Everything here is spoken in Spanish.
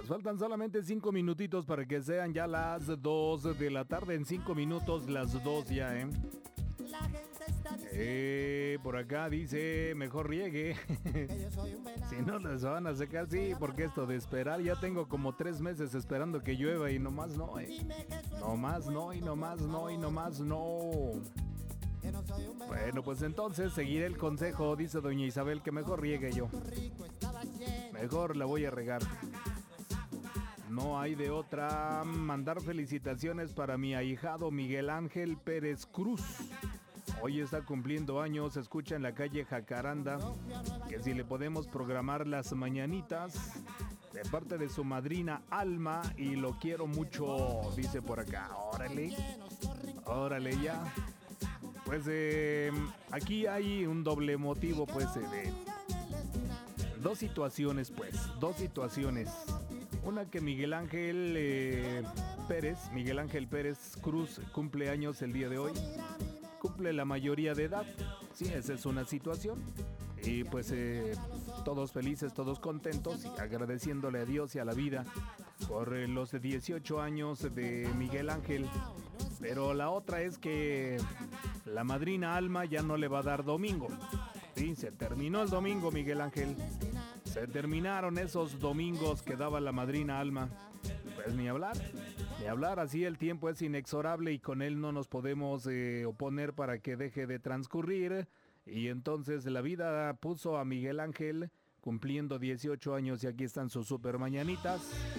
Pues faltan solamente 5 minutitos para que sean ya las 2 de la tarde. En 5 minutos las 2 ya, ¿eh? Por acá dice, mejor riegue. Si no les van a secar, sí, porque esto de esperar, ya tengo como 3 meses esperando que llueva y nomás no, nomás no, y nomás no, y nomás no. Bueno, pues entonces seguiré el consejo, dice doña Isabel, que mejor riegue yo. Mejor la voy a regar. No hay de otra. Mandar felicitaciones para mi ahijado Miguel Ángel Pérez Cruz. Hoy está cumpliendo años, escucha en la calle Jacaranda, que si le podemos programar las mañanitas de parte de su madrina Alma, y lo quiero mucho, dice por acá. Órale, órale ya. Pues aquí hay un doble motivo, pues, de dos situaciones. Una que Miguel Ángel Pérez Cruz cumple años el día de hoy. Cumple la mayoría de edad. Sí, esa es una situación. Y pues todos felices, todos contentos, y agradeciéndole a Dios y a la vida por los 18 años de Miguel Ángel. Pero la otra es que la madrina Alma ya no le va a dar domingo. Sí, se terminó el domingo, Miguel Ángel. Se terminaron esos domingos que daba la madrina Alma. Pues ni hablar, así el tiempo es inexorable y con él no nos podemos oponer para que deje de transcurrir. Y entonces la vida puso a Miguel Ángel cumpliendo 18 años y aquí están sus super mañanitas.